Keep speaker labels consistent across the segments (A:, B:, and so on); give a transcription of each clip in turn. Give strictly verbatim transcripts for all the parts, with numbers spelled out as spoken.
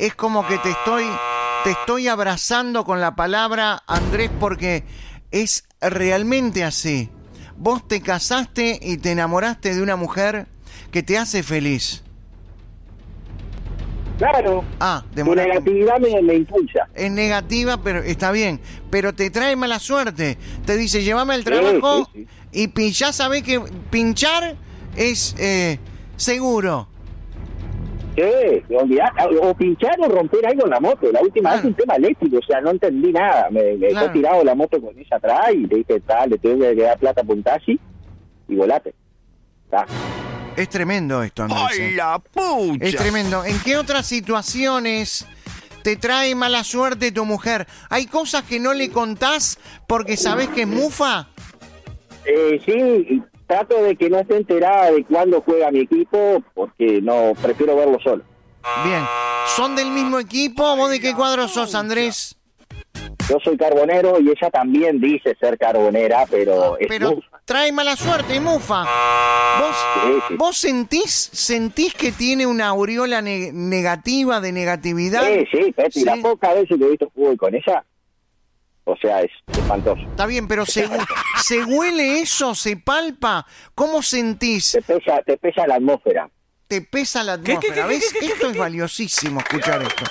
A: es como que te estoy, te estoy abrazando con la palabra, Andrés, porque es realmente así. Vos te casaste y te enamoraste de una mujer que te hace feliz.
B: Claro.
A: Ah,
B: de negatividad me, me impulsa.
A: Es negativa, pero está bien. Pero te trae mala suerte. Te dice, llévame al trabajo sí, sí, sí. y ya sabés que pinchar es eh, seguro.
B: Sí, o pinchar o romper algo en la moto. La última claro. vez un tema eléctrico, o sea, no entendí nada. Me, me claro. he tirado la moto con ella atrás y le dije, tal, le tengo que dar plata por un taxi y volate. Ta.
A: Es tremendo esto, Andrés.
C: ¡Ay, la pucha!
A: Es tremendo. ¿En qué otras situaciones te trae mala suerte tu mujer? ¿Hay cosas que no le contás porque sabés que es mufa?
B: Eh, sí, trato de que no esté enterada de cuándo juega mi equipo porque no, prefiero verlo solo.
A: Bien. ¿Son del mismo equipo? ¿Vos de qué cuadro sos, Andrés?
B: Yo soy carbonero y ella también dice ser carbonera, pero... Es
A: pero
B: mufa.
A: Trae mala suerte, mufa. ¿Vos, sí, sí. ¿Vos sentís, sentís que tiene una aureola ne- negativa, de negatividad?
B: Sí, sí, Petty, sí. La poca veces que he visto fútbol con ella, o sea, es espantoso.
A: Está bien, pero se, ¿se huele eso? ¿Se palpa? ¿Cómo sentís?
B: Te pesa, te pesa la atmósfera.
A: Te pesa la atmósfera. ¿Qué, qué, qué, ¿ves? Qué, qué, esto qué, es valiosísimo, escuchar esto.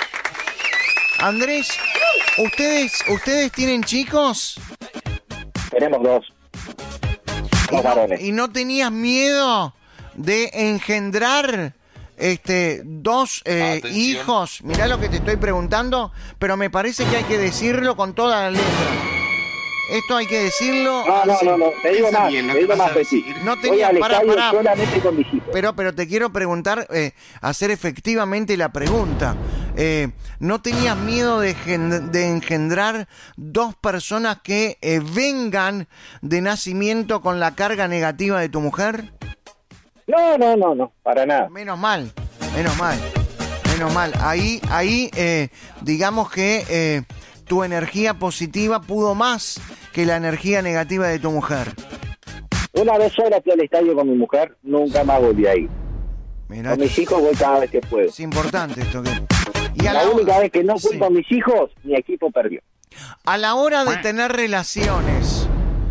A: Andrés, ¿ustedes, ¿ustedes tienen chicos?
B: Tenemos dos. Dos varones.
A: ¿Y no tenías miedo de engendrar este dos eh, hijos? Mirá lo que te estoy preguntando, pero me parece que hay que decirlo con toda la letra. Esto hay que decirlo.
B: No, no, no, no, te digo más, te digo más, Petty.
A: No tenía, pará, pará.
B: Solamente con mis hijos.
A: Pero, pero te quiero preguntar, eh, hacer efectivamente la pregunta. Eh, ¿No tenías miedo de, gen- de engendrar dos personas que eh, vengan de nacimiento con la carga negativa de tu mujer?
B: No, no, no, no, para nada.
A: Menos mal, menos mal, menos mal. Ahí, ahí, eh, digamos que eh, tu energía positiva pudo más que la energía negativa de tu mujer.
B: Una vez sola fui al estadio con mi mujer, nunca más volví ahí. Mirá, con mis hijos voy cada vez que puedo.
A: Es importante esto que...
B: Y a la, la única vez que no fui sí. con mis hijos, mi equipo perdió.
A: A la hora de tener relaciones,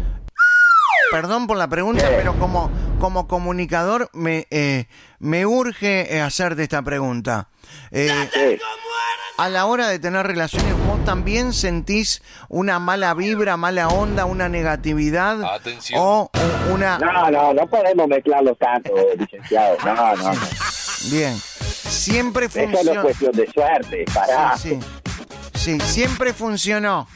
A: perdón por la pregunta, sí. pero como, como comunicador me, eh, me urge hacerte esta pregunta. Eh, sí. A la hora de tener relaciones, ¿vos también sentís una mala vibra, mala onda, una negatividad?
C: Atención.
A: O una...
B: No, no, no podemos mezclarlo tanto, licenciado. No, no, no.
A: Bien. Siempre funcionó.
B: Eso no es cuestión de suerte, pará.
A: Sí, sí. sí, siempre funcionó.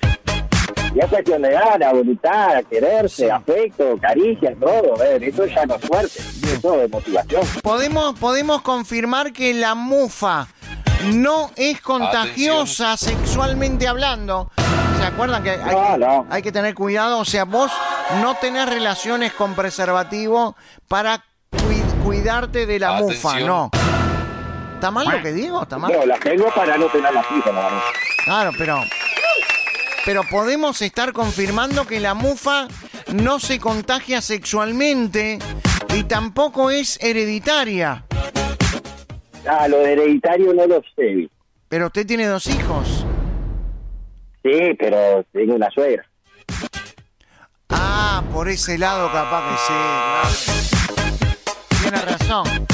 B: Y es cuestión de gana, voluntad, quererse, sí. afecto, caricia, todo. ¿ver? Eso ya no es suerte, bien. Eso es motivación.
A: ¿Podemos, podemos confirmar que la mufa no es contagiosa Atención. sexualmente hablando? ¿Se acuerdan que hay,
B: no,
A: que
B: no.
A: hay que tener cuidado? O sea, vos no tenés relaciones con preservativo para cu- cuidarte de la Atención. mufa, no. ¿Está mal lo que digo? ¿Está mal?
B: No, la tengo para no tener la fija, no.
A: Claro, pero... Pero podemos estar confirmando que la mufa no se contagia sexualmente y tampoco es hereditaria.
B: Ah, lo de hereditario no lo sé.
A: Pero usted tiene dos hijos.
B: Sí, pero tengo una suegra.
A: Ah, por ese lado capaz que sí, claro. Tiene razón.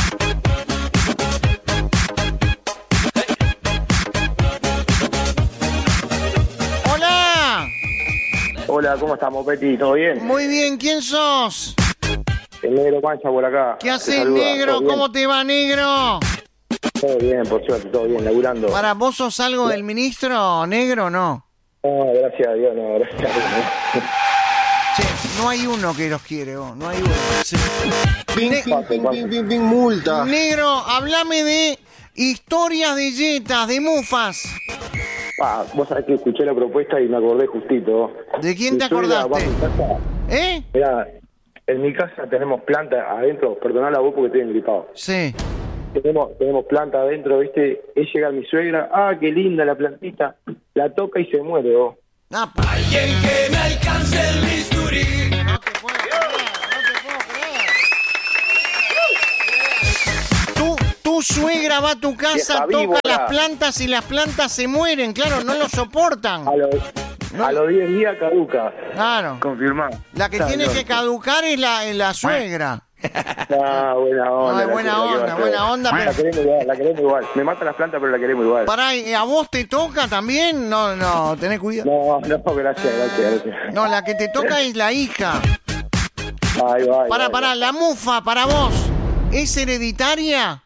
D: Hola, ¿cómo estamos, Petty? ¿Todo bien?
A: Muy bien, ¿quién sos?
D: El negro Pancha por acá.
A: ¿Qué haces, negro? ¿Cómo te va, negro?
D: Todo bien, por suerte, todo bien, laburando.
A: ¿Para vos sos algo del ministro, negro, o no?
D: No, gracias a Dios, no, gracias a Dios. No.
A: Che, no hay uno que los quiere, vos, no hay uno. Sí.
E: Ping, ne- ping, ping, ping, ping, ping, multa.
A: Negro, háblame de historias de yetas, de mufas.
D: Ah, vos sabés que escuché la propuesta y me acordé justito.
A: ¿De quién te acordaste? ¿Eh?
D: Mirá, en mi casa tenemos planta adentro, perdoná la voz porque estoy engripado.
A: Sí.
D: Tenemos, tenemos planta adentro, ¿viste? Es llega mi suegra, ah, qué linda la plantita, la toca y se muere, vos.
A: Ah, pa-
F: Alguien que me alcance el bisturí.
A: No te puedo creer, no te puedo creer. Tu, tu suegra va a tu casa,
B: Vieja
A: toca
B: víbora.
A: las plantas y las plantas se mueren, claro, no lo soportan.
D: A los,
A: No.
D: a los diez días caduca.
A: Claro.
D: Confirmado.
A: La que tiene que caducar es la, es la suegra.
D: Ah, buena onda.
A: No, es
D: la
A: buena
D: que- la que
A: onda,
D: va a hacer.
A: buena onda, pero-
D: La queremos igual, la queremos igual. Me matan las plantas, pero la queremos igual.
A: Pará, ¿y ¿a vos te toca también? No, no, tenés cuidado.
D: No, no, gracias, gracias, gracias.
A: No, la que te toca es la hija.
D: Ahí va, ahí
A: Pará,
D: va,
A: pará,
D: ahí
A: la mufa, para vos, ¿es hereditaria?
D: va.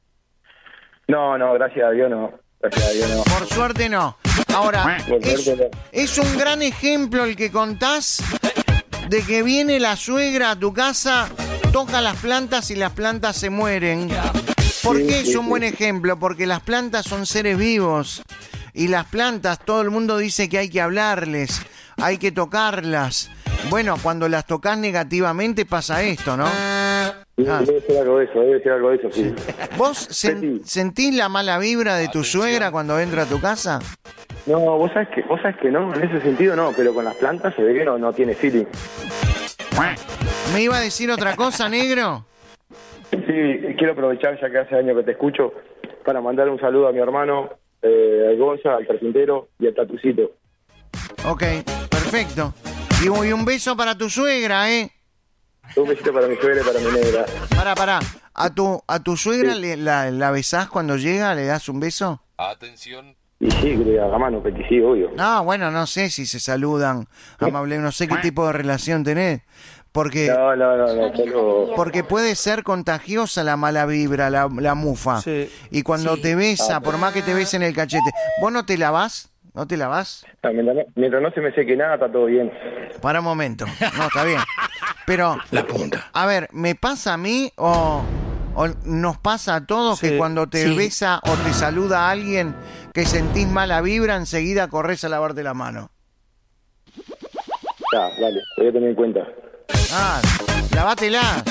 D: No, no, gracias a Dios no. Gracias a Dios no.
A: Por suerte no. Ahora,
D: Por
A: es,
D: suerte no.
A: es un gran ejemplo el que contás de que viene la suegra a tu casa, toca las plantas y las plantas se mueren. ¿Por
D: Sí,
A: qué
D: sí,
A: es un
D: sí.
A: buen ejemplo? Porque las plantas son seres vivos y las plantas, todo el mundo dice que hay que hablarles, hay que tocarlas. Bueno, cuando las tocas negativamente pasa esto, ¿no?
D: Sí,
A: Ah.
D: Debe ser algo de eso, debe ser algo de eso, sí.
A: ¿Vos sen- sentís la mala vibra de tu suegra cuando entra a tu casa?
D: No, vos sabés que, vos sabés que no, en ese sentido no, pero con las plantas se ve que no, no tiene feeling.
A: ¿Me iba a decir otra cosa, negro?
D: Sí, quiero aprovechar ya que hace años que te escucho para mandar un saludo a mi hermano, eh, al Gonza, al carpintero y al Tatucito.
A: Ok, perfecto. Y un, y un beso para tu suegra, ¿eh?
D: Un besito para mi suegra y para mi negra.
A: Pará, pará. ¿A tu, a tu suegra le- la, la besás cuando llega? ¿Le das un beso?
F: Atención.
D: Y sí, que le haga mano, Peti, sí, obvio.
A: No, bueno, no sé si se saludan, amable, no sé qué tipo de relación tenés. Porque,
D: No, no, no, no, solo...
A: porque puede ser contagiosa la mala vibra, la, la mufa.
C: Sí.
A: Y cuando te besa, por más que te besen el cachete, ¿vos no te lavás? ¿No te lavás?
D: Ah, mientras, no, mientras no se me seque nada, está todo bien.
A: Para un momento. No, está bien. Pero,
E: La punta.
A: a ver, ¿me pasa a mí o, o nos pasa a todos
C: Sí,
A: que cuando te
C: sí.
A: besa o te saluda a alguien que sentís mala vibra, enseguida corres a lavarte la mano?
D: Ya, dale, lo voy a tener en cuenta.
A: Ah, lavátela.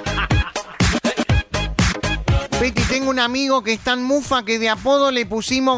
A: Betty, tengo un amigo que es tan mufa que de apodo le pusimos